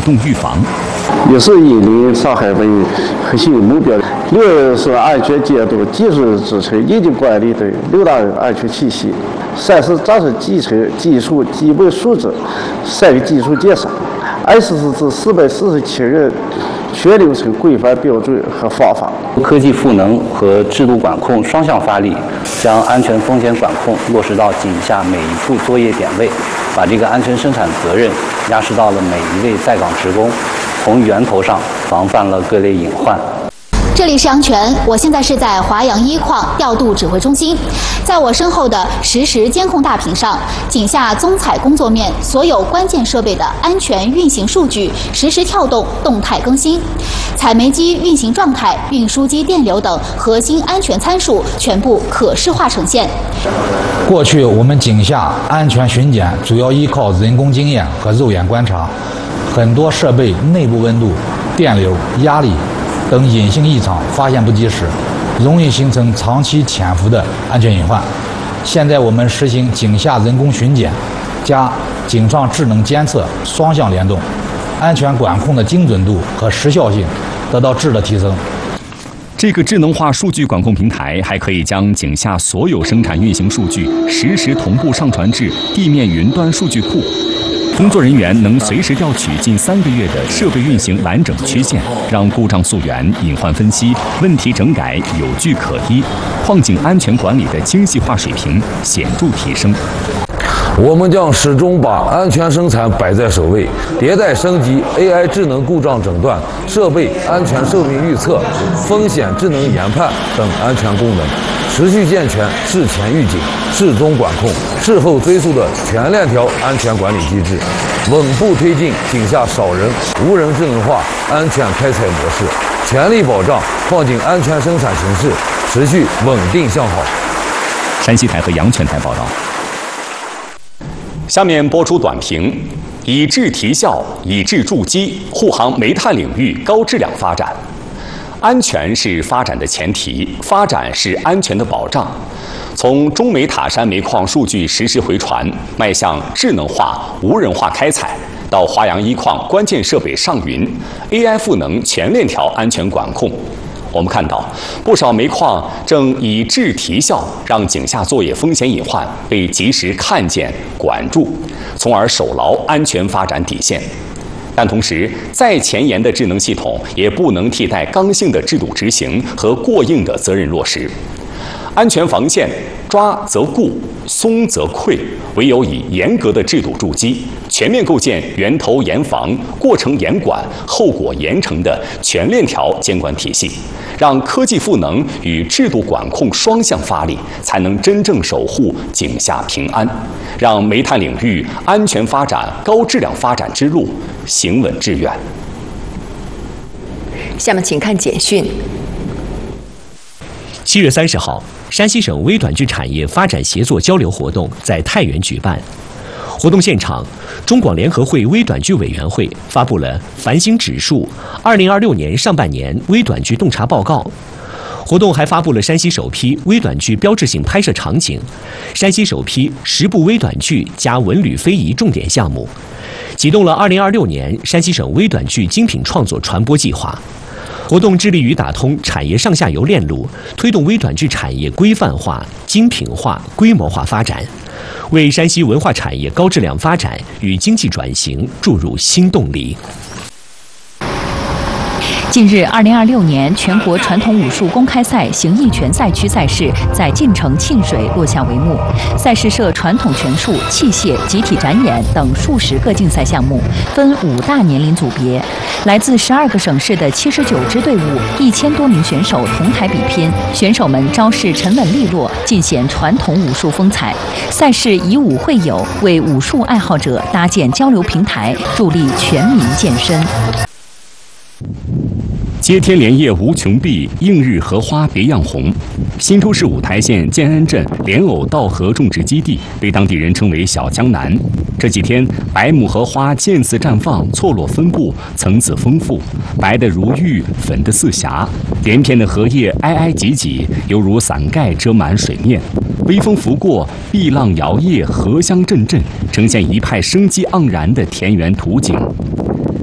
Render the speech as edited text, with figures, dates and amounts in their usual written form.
动预防。 也是引领上海为核心目标。6月是安全监督、技术支撑、应急管理等6大安全体系。3是扎实继承技术基本素质，善于技术建设。24至447人全流程规范标准和方法。 科技赋能和制度管控双向发力，将安全风险管控落实到井下每一处作业点位，把这个安全生产责任压实到了每一位在岗职工，从源头上防范了各类隐患。 这里是阳泉，我现在是在华阳一矿调度指挥中心，在我身后的实时监控大屏上，井下综采工作面所有关键设备的安全运行数据实时跳动、动态更新，采煤机运行状态、运输机电流等核心安全参数全部可视化呈现。 过去我们井下安全巡检主要依靠人工经验和肉眼观察，很多设备内部温度、电流、压力等隐性异常发现不及时，容易形成长期潜伏的安全隐患。现在我们实行井下人工巡检加井上智能监测双向联动，安全管控的精准度和时效性得到质的提升。 这个智能化数据管控平台还可以将井下所有生产运行数据实时同步上传至地面云端数据库。工作人员能随时调取近3个月的设备运行完整曲线，让故障溯源、隐患分析、问题整改有据可依，矿井安全管理的精细化水平显著提升。 我们将始终把安全生产摆在首位，迭代升级 AI 智能故障诊断、设备安全寿命预测、风险智能研判等安全功能，持续健全事前预警、事中管控、事后追溯的全链条安全管理机制，稳步推进井下少人、无人智能化安全开采模式，全力保障矿井安全生产形势持续稳定向好。 山西台和阳泉台报道。下面播出短评：以质提效，以质筑基，护航煤炭领域高质量发展。安全是发展的前提，发展是安全的保障。从中煤塔山煤矿数据实时回传，迈向智能化、无人化开采，到华阳一矿关键设备上云 ，AI 赋能全链条安全管控。我们看到，不少煤矿正以质提效，让井下作业风险隐患被及时看见、管住，从而守牢安全发展底线。但同时，再前沿的智能系统也不能替代刚性的制度执行和过硬的责任落实。安全防线抓则固，松则溃，唯有以严格的制度筑基，全面构建源头严防、过程严管、后果严惩的全链条监管体系，让科技赋能与制度管控双向发力，才能真正守护井下平安，让煤炭领域安全发展、高质量发展之路行稳致远。 下面请看简讯。 7月30号，山西省微短剧产业发展协作交流活动在太原举办。活动现场，中广联合会微短剧委员会发布了繁星指数2026年上半年微短剧洞察报告。活动还发布了山西首批微短剧标志性拍摄场景，山西首批10部微短剧加文旅非遗重点项目，启动了2026年山西省微短剧精品创作传播计划。活动致力于打通产业上下游链路，推动微短剧产业规范化、精品化、规模化发展，为山西文化产业高质量发展与经济转型注入新动力。 近日，2026年全国传统武术公开赛形意拳赛区赛事在晋城沁水落下帷幕。赛事设传统拳术、器械、集体展演等数十个竞赛项目，分5大年龄组别。来自12个省市的79支队伍，1000多名选手同台比拼，选手们招式沉稳利落，尽显传统武术风采。赛事以武会友，为武术爱好者搭建交流平台，助力全民健身。 接天莲叶无穷碧，映日荷花别样红。新州市五台县建安镇莲藕稻荷种植基地被当地人称为小江南。这几天，白母荷花渐次绽放，错落分布，层次丰富，白的如玉，粉的似霞。连片的荷叶挨挨挤挤，犹如伞盖遮满水面。微风拂过，碧浪摇曳，荷香阵阵，呈现一派生机盎然的田园图景。